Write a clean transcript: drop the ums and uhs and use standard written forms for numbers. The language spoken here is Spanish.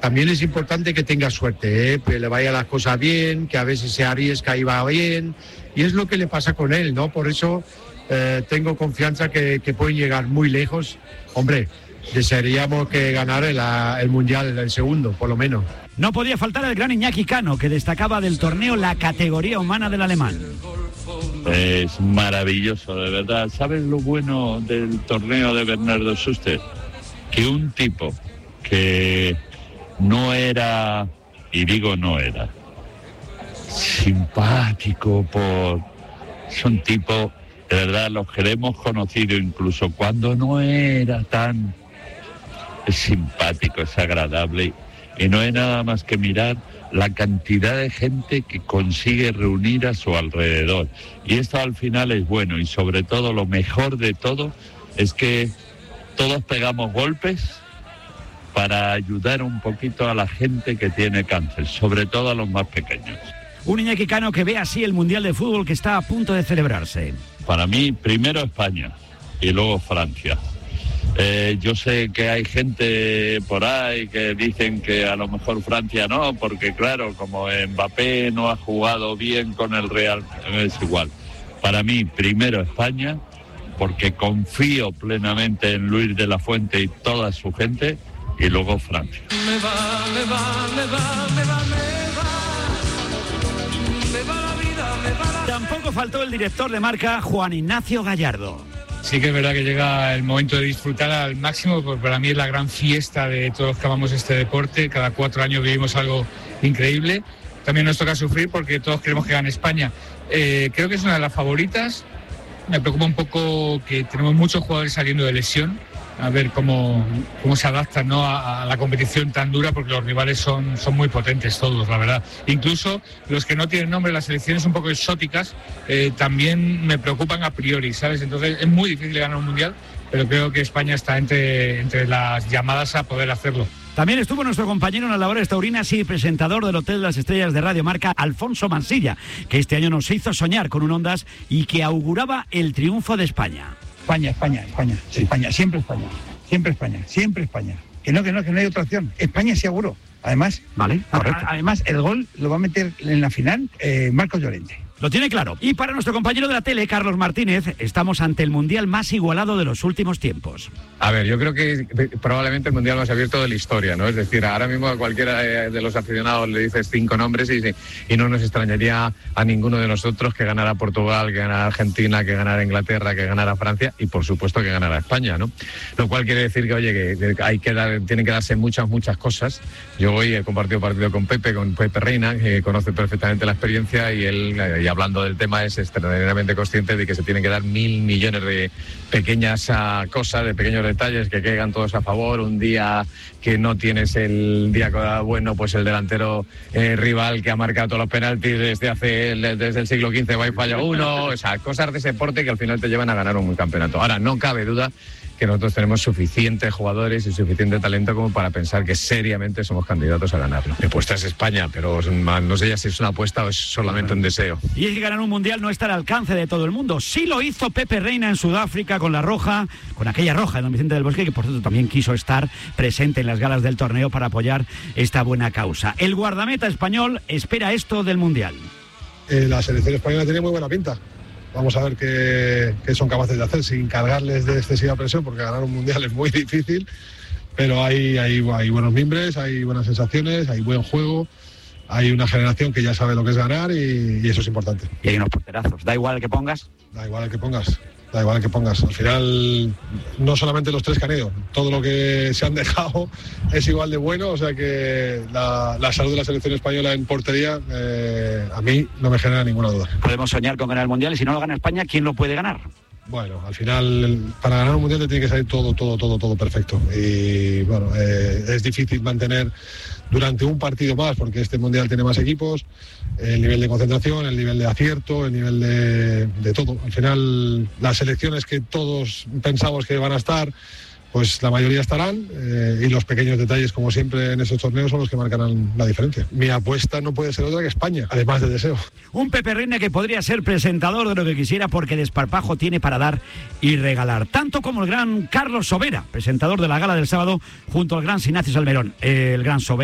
También es importante que tenga suerte, que le vaya las cosas bien, que a veces se arriesga y va bien, y es lo que le pasa con él, ¿no? Por eso tengo confianza que pueden llegar muy lejos. Hombre, desearíamos que ganara el Mundial, el segundo, por lo menos. No podía faltar el gran Iñaki Cano, que destacaba del torneo la categoría humana del alemán. Es maravilloso, de verdad. ¿Sabes lo bueno del torneo de Bernardo Schuster? Que un tipo que no era, y digo no era, simpático, es un tipo, de verdad, los que le hemos conocido incluso cuando no era tan, es simpático, es agradable, y no hay nada más que mirar la cantidad de gente que consigue reunir a su alrededor. Y esto al final es bueno, y sobre todo lo mejor de todo es que todos pegamos golpes para ayudar un poquito a la gente que tiene cáncer, sobre todo a los más pequeños. Un Iñaki Cano que ve así el Mundial de Fútbol que está a punto de celebrarse. Para mí, primero España y luego Francia. Yo sé que hay gente por ahí que dicen que a lo mejor Francia no, porque claro, como Mbappé no ha jugado bien con el Real, es igual. Para mí, primero España, porque confío plenamente en Luis de la Fuente y toda su gente, y luego Francia. Tampoco faltó el director de marca, Juan Ignacio Gallardo. Sí que es verdad que llega el momento de disfrutar al máximo, porque para mí es la gran fiesta de todos los que amamos este deporte. Cada 4 años vivimos algo increíble. También nos toca sufrir porque todos queremos que gane España. Creo que es una de las favoritas. Me preocupa un poco que tenemos muchos jugadores saliendo de lesión. A ver cómo se adaptan, ¿no?, a la competición tan dura, porque los rivales son muy potentes todos, la verdad. Incluso los que no tienen nombre, las selecciones un poco exóticas, también me preocupan a priori, ¿sabes? Entonces es muy difícil ganar un mundial, pero creo que España está entre las llamadas a poder hacerlo. También estuvo nuestro compañero en las labores taurinas y presentador del Hotel de las Estrellas de Radio Marca, Alfonso Mansilla, que este año nos hizo soñar con un Ondas y que auguraba el triunfo de España. España, sí. España, siempre España. Que no hay otra opción. España se auguró. Además, además el gol lo va a meter en la final Marcos Llorente. Lo tiene claro. Y para nuestro compañero de la tele, Carlos Martínez, estamos ante el Mundial más igualado de los últimos tiempos. A ver, yo creo que probablemente el Mundial más abierto de la historia, ¿no? Es decir, ahora mismo a cualquiera de los aficionados le dices 5 nombres y no nos extrañaría a ninguno de nosotros que ganara Portugal, que ganara Argentina, que ganara Inglaterra, que ganara Francia y por supuesto que ganara España, ¿no? Lo cual quiere decir que, oye, que tienen que darse muchas cosas. Yo hoy he compartido partido con Pepe Reina, que conoce perfectamente la experiencia y él, y hablando del tema, es extraordinariamente consciente de que se tienen que dar 1.000 millones de pequeñas cosas, de pequeños detalles que caigan todos a favor. Un día que no tienes el día bueno, pues el delantero rival que ha marcado todos los penaltis desde el siglo XV va y falla uno. O sea, cosas de ese deporte que al final te llevan a ganar un campeonato. Ahora, no cabe duda que nosotros tenemos suficientes jugadores y suficiente talento como para pensar que seriamente somos candidatos a ganarlo. Mi apuesta es España, pero no sé ya si es una apuesta o es solamente un deseo. Y es que ganar un mundial no está al alcance de todo el mundo. Sí lo hizo Pepe Reina en Sudáfrica con la roja, con aquella roja de Don Vicente del Bosque, que por cierto también quiso estar presente en las galas del torneo para apoyar esta buena causa. El guardameta español espera esto del mundial. La selección española tiene muy buena pinta. Vamos a ver qué son capaces de hacer sin cargarles de excesiva presión, porque ganar un mundial es muy difícil, pero hay buenos mimbres, hay buenas sensaciones, hay buen juego, hay una generación que ya sabe lo que es ganar y eso es importante. Y hay unos porterazos, da igual el que pongas. Da igual el que pongas. Al final, no solamente los 3 que han ido, todo lo que se han dejado es igual de bueno, o sea que la salud de la selección española en portería a mí no me genera ninguna duda. Podemos soñar con ganar el mundial y si no lo gana España, ¿quién lo puede ganar? Bueno, al final, para ganar un mundial te tiene que salir todo perfecto. Y bueno, es difícil mantener durante un partido más, porque este mundial tiene más equipos, el nivel de concentración, el nivel de acierto, el nivel de todo. Al final, las selecciones que todos pensamos que van a estar, pues la mayoría estarán, y los pequeños detalles, como siempre en esos torneos, son los que marcarán la diferencia. Mi apuesta no puede ser otra que España, además de deseo. Un Pepe Reina que podría ser presentador de lo que quisiera, porque desparpajo tiene para dar y regalar, tanto como el gran Carlos Sobera, presentador de la gala del sábado junto al gran Ignacio Salmerón. El gran Sobera